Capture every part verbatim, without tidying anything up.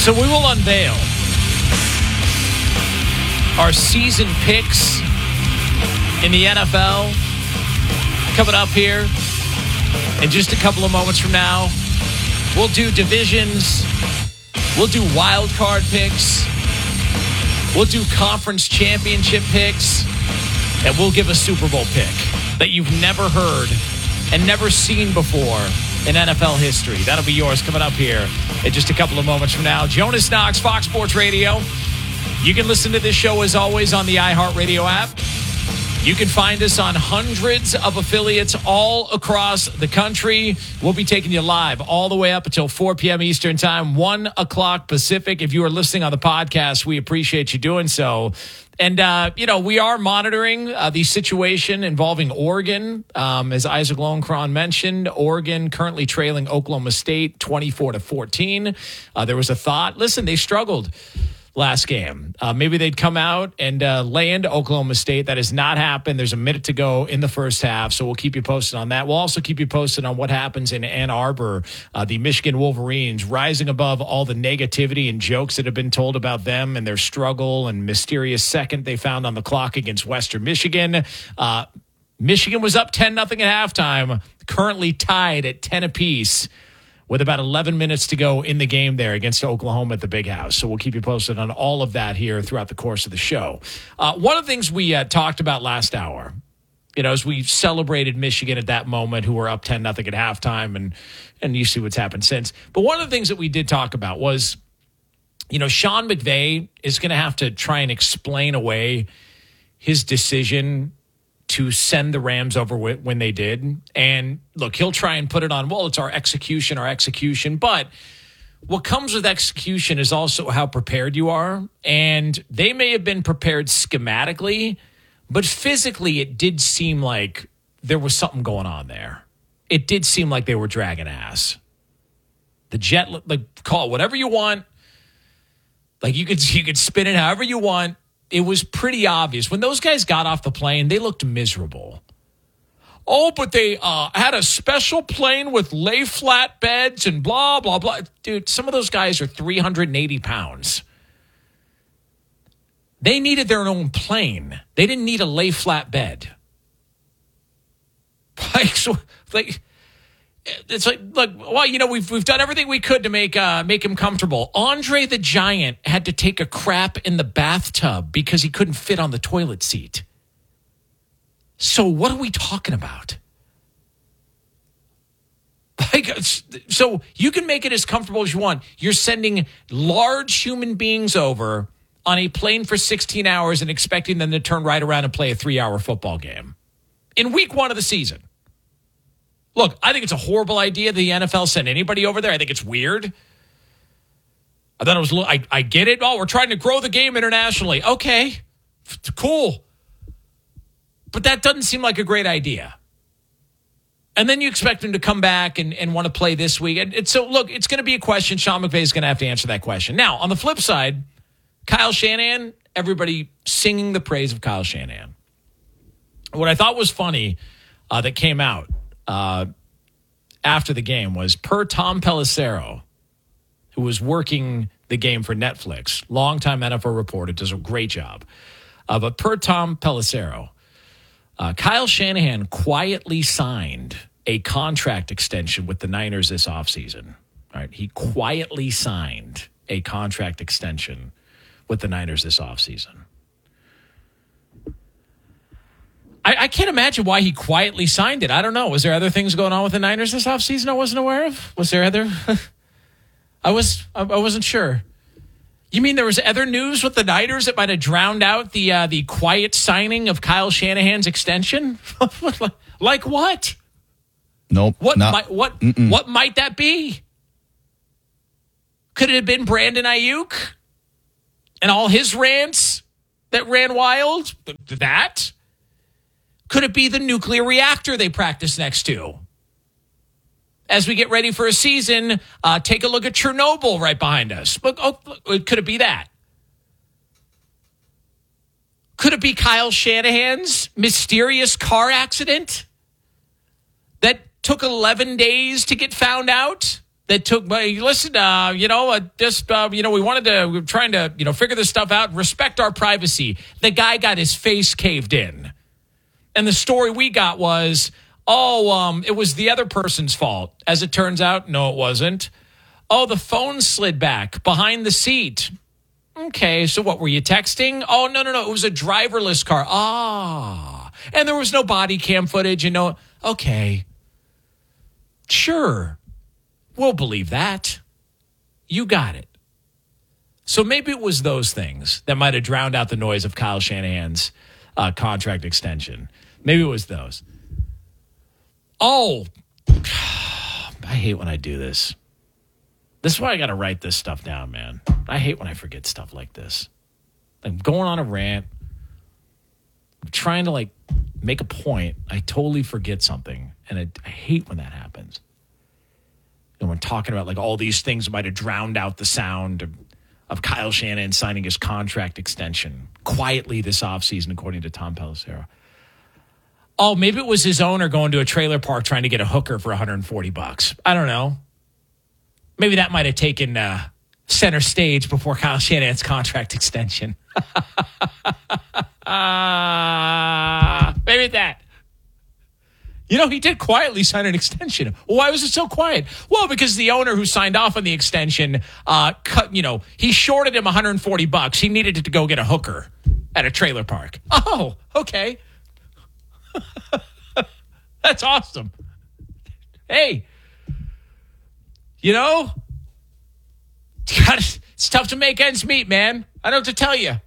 So we will unveil our season picks in the N F L coming up here in just a couple of moments from now. We'll do divisions. We'll do wild card picks. We'll do conference championship picks. And we'll give a Super Bowl pick that you've never heard and never seen before in N F L history. That'll be yours coming up here in just a couple of moments from now. Jonas Knox, Fox Sports Radio. You can listen to this show, as always, on the iHeartRadio app. You can find us on hundreds of affiliates all across the country. We'll be taking you live all the way up until four p.m. Eastern Time, one o'clock Pacific. If you are listening on the podcast, we appreciate you doing so. And, uh, you know, we are monitoring uh, the situation involving Oregon. Um, as Isaac Lowenkron mentioned, Oregon currently trailing Oklahoma State twenty-four to fourteen. Uh, there was a thought, listen, they struggled last game. Uh, maybe they'd come out and uh, lay into Oklahoma State. That has not happened. There's a minute to go in the first half, so we'll keep you posted on that. We'll also keep you posted on what happens in Ann Arbor. Uh, the Michigan Wolverines rising above all the negativity and jokes that have been told about them and their struggle and mysterious second they found on the clock against Western Michigan. Uh, Michigan was up ten nothing at halftime, currently tied at ten apiece, with about eleven minutes to go in the game there against Oklahoma at the Big House. So we'll keep you posted on all of that here throughout the course of the show. Uh, one of the things we uh, talked about last hour, you know, as we celebrated Michigan at that moment, who were up ten nothing at halftime, and, and you see what's happened since. But one of the things that we did talk about was, you know, Sean McVay is going to have to try and explain away his decision to send the Rams over when they did. And look, he'll try and put it on, well, it's our execution, our execution. But what comes with execution is also how prepared you are. And they may have been prepared schematically, but physically it did seem like there was something going on there. It did seem like they were dragging ass. The jet, like, call it whatever you want. Like, you could, you could spin it however you want. It was pretty obvious. When those guys got off the plane, they looked miserable. Oh, but they uh, had a special plane with lay flat beds and blah, blah, blah. Dude, some of those guys are three hundred eighty pounds. They needed their own plane. They didn't need a lay flat bed. Like, so, like, it's like, look, well, you know, we've we've done everything we could to make uh, make him comfortable. Andre the Giant had to take a crap in the bathtub because he couldn't fit on the toilet seat. So what are we talking about? Like, so you can make it as comfortable as you want. You're sending large human beings over on a plane for sixteen hours and expecting them to turn right around and play a three-hour football game in week one of the season. Look, I think it's a horrible idea the N F L send anybody over there. I think it's weird. I thought it was, I, I get it. Oh, we're trying to grow the game internationally. Okay, cool. But that doesn't seem like a great idea. And then you expect them to come back and, and want to play this week. And, and so, look, it's going to be a question. Sean McVay is going to have to answer that question. Now, on the flip side, Kyle Shanahan, everybody singing the praise of Kyle Shanahan. What I thought was funny uh, that came out Uh, after the game was, per Tom Pelissero, who was working the game for Netflix, longtime N F L reporter, does a great job. Uh, but per Tom Pelissero, uh, Kyle Shanahan quietly signed a contract extension with the Niners this offseason. All right, he quietly signed a contract extension with the Niners this offseason. I, I can't imagine why he quietly signed it. I don't know. Was there other things going on with the Niners this offseason I wasn't aware of? Was there other? I was. I wasn't sure. You mean there was other news with the Niners that might have drowned out the uh, the quiet signing of Kyle Shanahan's extension? Like what? Nope. What not, might what mm-mm. what might that be? Could it have been Brandon Ayuk and all his rants that ran wild? That? Could it be the nuclear reactor they practice next to? As we get ready for a season, uh, take a look at Chernobyl right behind us. Look, oh, could it be that? Could it be Kyle Shanahan's mysterious car accident that took eleven days to get found out that took money. Listen, uh, you know, uh, just, uh, you know, we wanted to, we were trying to, you know, figure this stuff out, respect our privacy. The guy got his face caved in. And the story we got was, oh, um, it was the other person's fault. As it turns out, no, it wasn't. Oh, the phone slid back behind the seat. Okay, so what, were you texting? Oh, no, no, no, it was a driverless car. Ah, and there was no body cam footage, you know. Okay, sure, we'll believe that. You got it. So maybe it was those things that might have drowned out the noise of Kyle Shanahan's uh, contract extension. Maybe it was those. Oh, I hate when I do this. This is why I got to write this stuff down, man. I hate when I forget stuff like this. I'm going on a rant. I'm trying to, like, make a point. I totally forget something, and I, I hate when that happens. And we're talking about, like, all these things might have drowned out the sound of, of Kyle Shanahan signing his contract extension quietly this offseason, according to Tom Pelissero. Oh, maybe it was his owner going to a trailer park trying to get a hooker for one hundred forty bucks. I don't know. Maybe that might have taken uh, center stage before Kyle Shanahan's contract extension. uh, maybe that. You know, he did quietly sign an extension. Well, why was it so quiet? Well, because the owner who signed off on the extension, uh, cut, you know, he shorted him one hundred forty bucks. He needed to go get a hooker at a trailer park. Oh, okay. That's awesome. Hey. You know, it's tough to make ends meet, man. I don't have to tell you.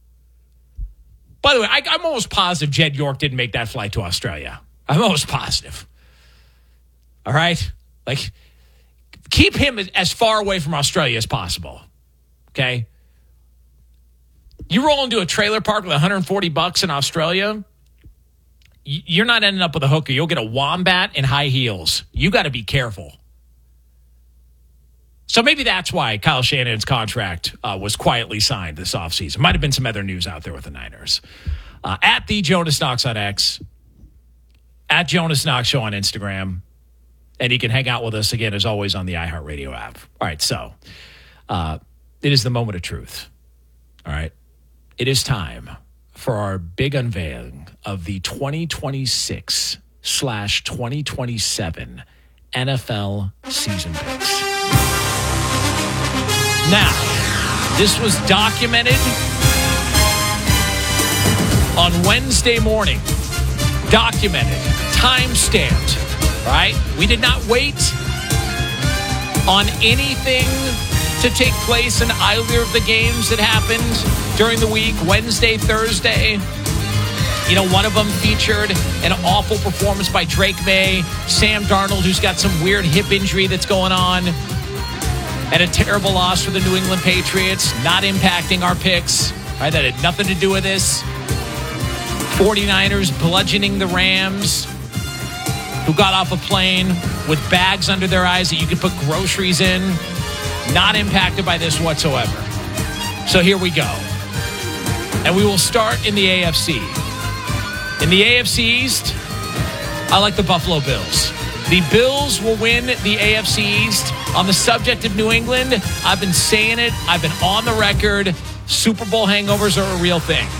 By the way, I, I'm almost positive Jed York didn't make that flight to Australia. I'm almost positive. All right? Like, keep him as far away from Australia as possible. Okay? You roll into a trailer park with one hundred forty bucks in Australia, you're not ending up with a hooker. You'll get a wombat and high heels. You got to be careful. So maybe that's why Kyle Shanahan's contract uh, was quietly signed this offseason. Might have been some other news out there with the Niners. Uh, at the Jonas Knox on X, at Jonas Knox Show on Instagram, and you can hang out with us again, as always, on the iHeartRadio app. All right, so uh, it is the moment of truth. All right, it is time for our big unveiling of the twenty twenty-six slash twenty twenty-seven N F L season picks. Now, this was documented on Wednesday morning. Documented, time-stamped, right? We did not wait on anything to take place in either of the games that happened during the week, Wednesday, Thursday. You know, one of them featured an awful performance by Drake May, Sam Darnold, who's got some weird hip injury that's going on, and a terrible loss for the New England Patriots, not impacting our picks. Right? That had nothing to do with this. forty-niners bludgeoning the Rams, who got off a plane with bags under their eyes that you could put groceries in. Not impacted by this whatsoever. So here we go. And we will start in the A F C. In the A F C East, I like the Buffalo Bills. The Bills will win the A F C East. On the subject of New England, I've been saying it. I've been on the record. Super Bowl hangovers are a real thing.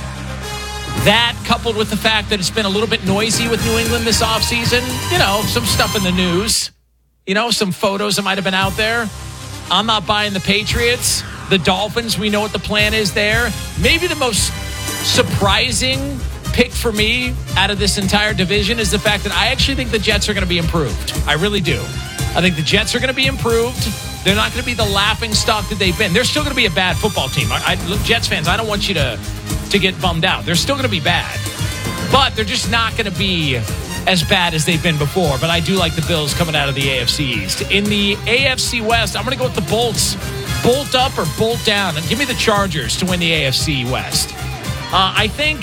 That, coupled with the fact that it's been a little bit noisy with New England this offseason, you know, some stuff in the news, you know, some photos that might have been out there. I'm not buying the Patriots. The Dolphins, we know what the plan is there. Maybe the most surprising pick for me out of this entire division is the fact that I actually think the Jets are going to be improved. I really do. I think the Jets are going to be improved. They're not going to be the laughing stock that they've been. They're still going to be a bad football team. I, I, look, Jets fans, I don't want you to, to get bummed out. They're still going to be bad. But they're just not going to be as bad as they've been before. But I do like the Bills coming out of the A F C East. In the A F C West, I'm going to go with the Bolts. Bolt up or bolt down. And give me the Chargers to win the A F C West. Uh, I think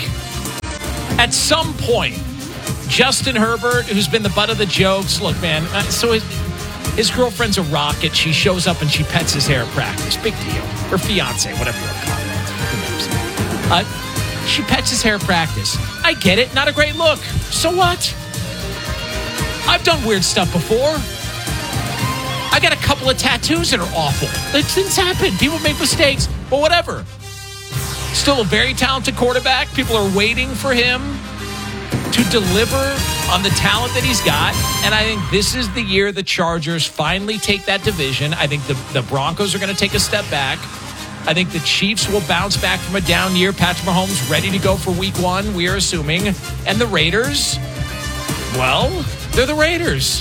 at some point, Justin Herbert, who's been the butt of the jokes. Look, man, uh, so his, his girlfriend's a rocket. She shows up and she pets his hair at practice. Big deal. Her fiance, whatever you want to call it. Who knows? Uh, she pets his hair at practice. I get it. Not a great look. So what? I've done weird stuff before. I got a couple of tattoos that are awful. Things happen. People make mistakes, but whatever. Still a very talented quarterback. People are waiting for him to deliver on the talent that he's got. And I think this is the year the Chargers finally take that division. I think the, the Broncos are going to take a step back. I think the Chiefs will bounce back from a down year. Patrick Mahomes ready to go for week one, we are assuming. And the Raiders, well, they're the Raiders.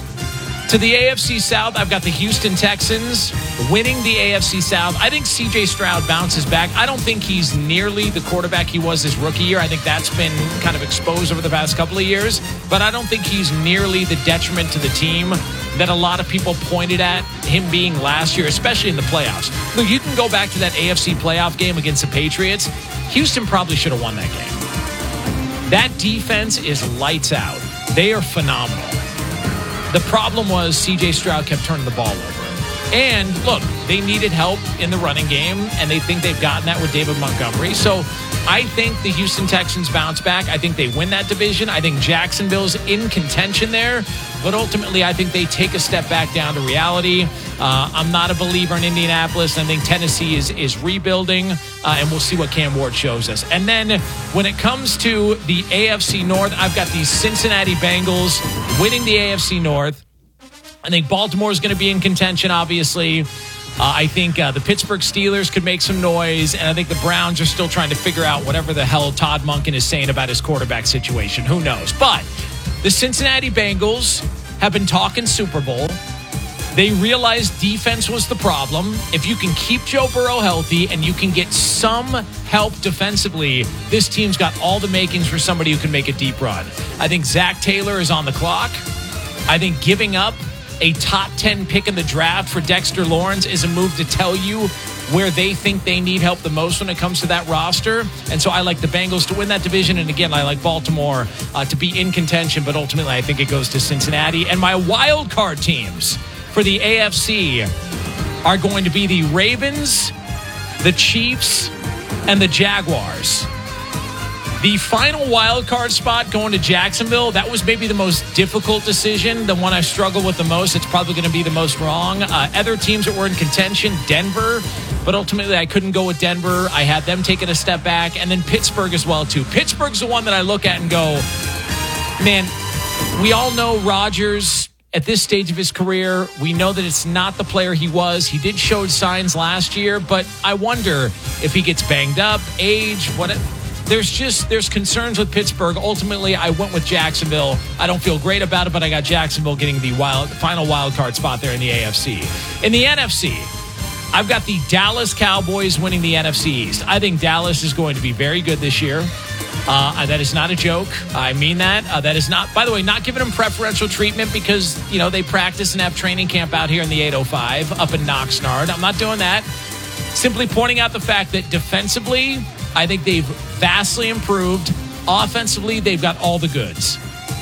To the A F C South, I've got the Houston Texans winning the A F C South. I think C J Stroud bounces back. I don't think he's nearly the quarterback he was his rookie year. I think that's been kind of exposed over the past couple of years. But I don't think he's nearly the detriment to the team that a lot of people pointed at him being last year, especially in the playoffs. Look, you can go back to that A F C playoff game against the Patriots. Houston probably should have won that game. That defense is lights out. They are phenomenal. The problem was C J Stroud kept turning the ball over. And look, they needed help in the running game, and they think they've gotten that with David Montgomery. So I think the Houston Texans bounce back. I think they win that division. I think Jacksonville's in contention there. But ultimately, I think they take a step back down to reality. Uh, I'm not a believer in Indianapolis. I think Tennessee is, is rebuilding, uh, and we'll see what Cam Ward shows us. And then when it comes to the A F C North, I've got the Cincinnati Bengals winning the A F C North. I think Baltimore is going to be in contention, obviously. Uh, I think uh, the Pittsburgh Steelers could make some noise, and I think the Browns are still trying to figure out whatever the hell Todd Monken is saying about his quarterback situation. Who knows? But the Cincinnati Bengals have been talking Super Bowl. They realized defense was the problem. If you can keep Joe Burrow healthy and you can get some help defensively, this team's got all the makings for somebody who can make a deep run. I think Zach Taylor is on the clock. I think giving up a top ten pick in the draft for Dexter Lawrence is a move to tell you where they think they need help the most when it comes to that roster. And so I like the Bengals to win that division. And again, I like Baltimore uh, to be in contention, but ultimately I think it goes to Cincinnati. And my wild card teams for the A F C are going to be the Ravens, the Chiefs, and the Jaguars. The final wild card spot going to Jacksonville, that was maybe the most difficult decision, the one I struggle with the most. It's probably going to be the most wrong. Uh, other teams that were in contention, Denver, but ultimately I couldn't go with Denver. I had them taking a step back, and then Pittsburgh as well, too. Pittsburgh's the one that I look at and go, man, we all know Rodgers at this stage of his career. We know that it's not the player he was. He did show signs last year, but I wonder if he gets banged up, age, what. There's just, there's concerns with Pittsburgh. Ultimately, I went with Jacksonville. I don't feel great about it, but I got Jacksonville getting the wild, final wild card spot there in the A F C. In the N F C, I've got the Dallas Cowboys winning the N F C East. I think Dallas is going to be very good this year. Uh, that is not a joke. I mean that. Uh, that is not, by the way, not giving them preferential treatment because, you know, they practice and have training camp out here in the eight oh five up in Oxnard. I'm not doing that. Simply pointing out the fact that defensively, I think they've vastly improved. Offensively, they've got all the goods.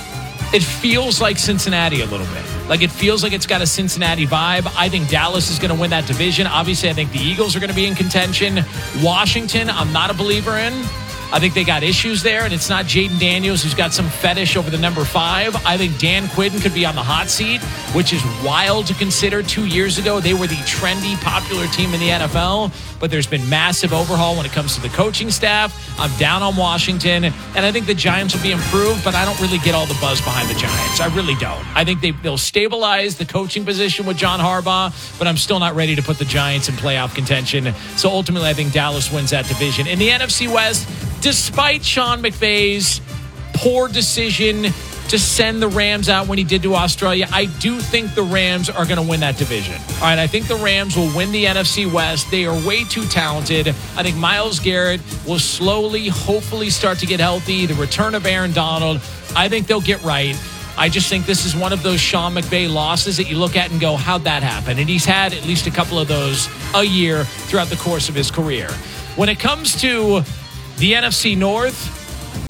It feels like Cincinnati a little bit. Like it feels like it's got a Cincinnati vibe. I think Dallas is going to win that division. Obviously, I think the Eagles are going to be in contention. Washington, I'm not a believer in. I think they got issues there, and it's not Jaden Daniels who's got some fetish over the number five. I think Dan Quinn could be on the hot seat, which is wild to consider. Two years ago, they were the trendy, popular team in the N F L, but there's been massive overhaul when it comes to the coaching staff. I'm down on Washington, and I think the Giants will be improved, but I don't really get all the buzz behind the Giants. I really don't. I think they, they'll stabilize the coaching position with John Harbaugh, but I'm still not ready to put the Giants in playoff contention. So ultimately, I think Dallas wins that division. In the N F C West, despite Sean McVay's poor decision to send the Rams out when he did to Australia, I do think the Rams are going to win that division. All right, I think the Rams will win the N F C West. They are way too talented. I think Myles Garrett will slowly, hopefully start to get healthy. The return of Aaron Donald, I think they'll get right. I just think this is one of those Sean McVay losses that you look at and go, how'd that happen? And he's had at least a couple of those a year throughout the course of his career. When it comes to the N F C North,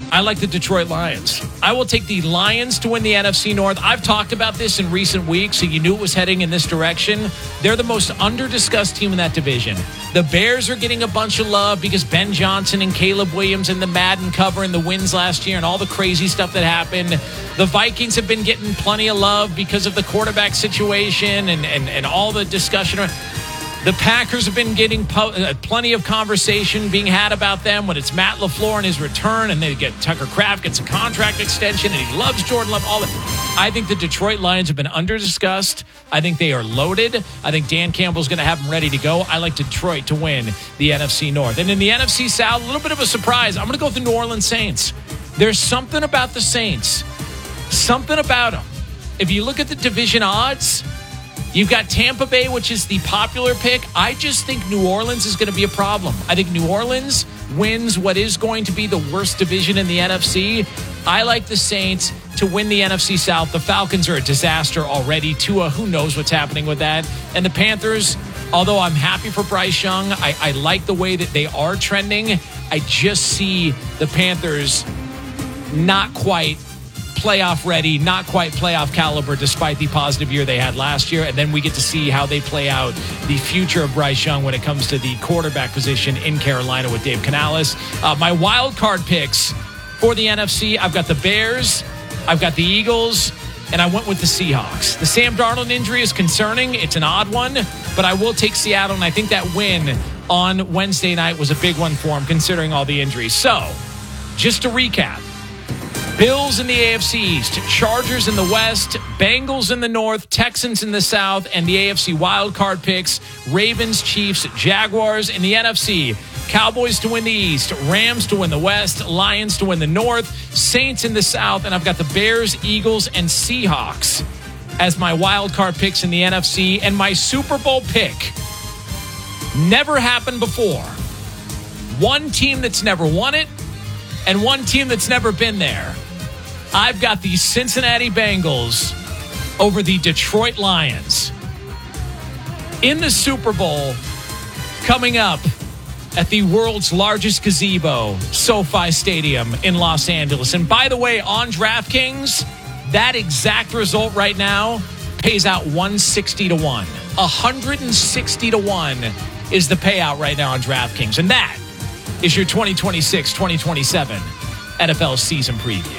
I like the Detroit Lions. I will take the Lions to win the N F C North. I've talked about this in recent weeks, so you knew it was heading in this direction. They're the most under-discussed team in that division. The Bears are getting a bunch of love because Ben Johnson and Caleb Williams and the Madden cover and the wins last year and all the crazy stuff that happened. The Vikings have been getting plenty of love because of the quarterback situation and, and, and all the discussion. The Packers have been getting po- uh, plenty of conversation being had about them when it's Matt LaFleur and his return, and they get Tucker Kraft gets a contract extension, and he loves Jordan Love. All that. I think the Detroit Lions have been under-discussed. I think they are loaded. I think Dan Campbell's going to have them ready to go. I like Detroit to win the N F C North. And in the N F C South, a little bit of a surprise. I'm going to go with the New Orleans Saints. There's something about the Saints. Something about them. If you look at the division odds, you've got Tampa Bay, which is the popular pick. I just think New Orleans is going to be a problem. I think New Orleans wins what is going to be the worst division in the N F C. I like the Saints to win the N F C South. The Falcons are a disaster already. Tua, who knows what's happening with that. And the Panthers, although I'm happy for Bryce Young, I, I like the way that they are trending. I just see the Panthers not quite playoff ready, not quite playoff caliber, despite the positive year they had last year. And then we get to see how they play out the future of Bryce Young when it comes to the quarterback position in Carolina with Dave Canales. Uh, my wild card picks for the N F C, I've got the Bears, I've got the Eagles, and I went with the Seahawks. The Sam Darnold injury is concerning. It's an odd one, but I will take Seattle, and I think that win on Wednesday night was a big one for him, considering all the injuries. So, just to recap, Bills in the A F C East, Chargers in the West, Bengals in the North, Texans in the South, and the A F C wildcard picks, Ravens, Chiefs, Jaguars in the N F C, Cowboys to win the East, Rams to win the West, Lions to win the North, Saints in the South, and I've got the Bears, Eagles, and Seahawks as my wildcard picks in the N F C, and my Super Bowl pick never happened before. One team that's never won it, and one team that's never been there. I've got the Cincinnati Bengals over the Detroit Lions in the Super Bowl coming up at the world's largest gazebo, SoFi Stadium in Los Angeles. And by the way, on DraftKings, that exact result right now pays out one sixty to one. one hundred sixty to one is the payout right now on DraftKings. And that is your twenty twenty-six twenty twenty-seven N F L season preview.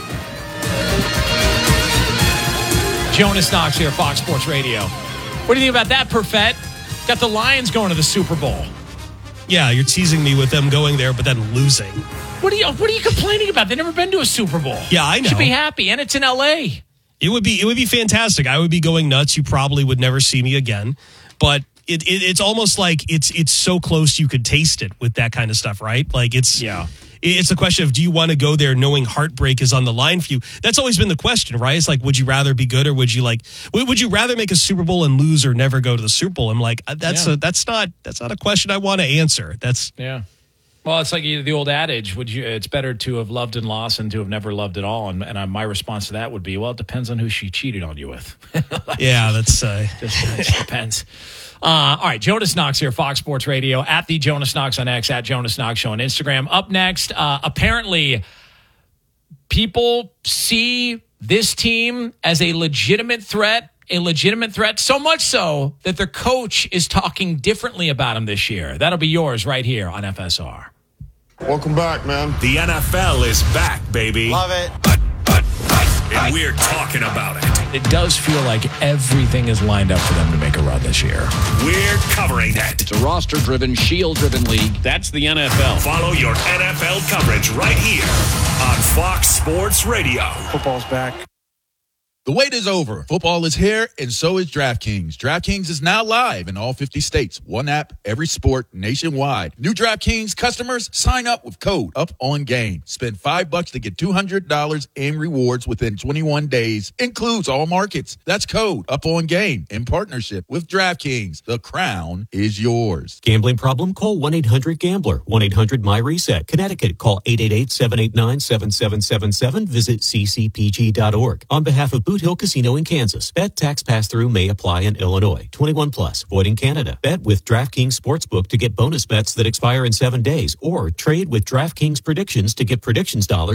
Jonas Knox here, Fox Sports Radio. What do you think about that, Perfett? Got the Lions going to the Super Bowl. Yeah, you're teasing me with them going there, but then losing. What are you What are you complaining about? They've never been to a Super Bowl. Yeah, I know. You should be happy, and it's in L A. It would be. It would be fantastic. I would be going nuts. You probably would never see me again, but it, it it's almost like it's it's so close you could taste it with that kind of stuff, right? Like it's yeah. It's a question of, do you want to go there knowing heartbreak is on the line for you? That's always been the question, right? It's like, would you rather be good, or would you like, would you rather make a Super Bowl and lose, or never go to the Super Bowl? I'm like, that's yeah. a, that's not, that's not a question I want to answer. That's yeah. Well, it's like the old adage: would you? It's better to have loved and lost than to have never loved at all. And, and my response to that would be, well, it depends on who she cheated on you with. yeah, that's uh, just, just depends. Uh, all right, Jonas Knox here, Fox Sports Radio, at the Jonas Knox on X, at Jonas Knox Show on Instagram. Up next, uh, apparently people see this team as a legitimate threat, a legitimate threat, so much so that their coach is talking differently about him this year. That'll be yours right here on F S R. Welcome back, man. The N F L is back, baby. Love it. And we're talking about it. It does feel like everything is lined up for them to make a run this year. We're covering it. It's a roster-driven, shield-driven league. That's the N F L. Follow your N F L coverage right here on Fox Sports Radio. Football's back. The wait is over. Football is here, and so is DraftKings. DraftKings is now live in all fifty states. One app, every sport, nationwide. New DraftKings customers, sign up with code UPONGAME. Spend five bucks to get two hundred dollars in rewards within twenty-one days. Includes all markets. That's code UPONGAME in partnership with DraftKings. The crown is yours. Gambling problem? Call one eight hundred gambler. one eight hundred my reset. Connecticut, call eight eight eight, seven eight nine, seven seven seven seven. Visit c c p g dot org. On behalf of Boot Hill Casino in Kansas. Bet tax pass-through may apply in Illinois. twenty-one plus. Void in Canada. Bet with DraftKings Sportsbook to get bonus bets that expire in seven days. Or trade with DraftKings Predictions to get predictions dollars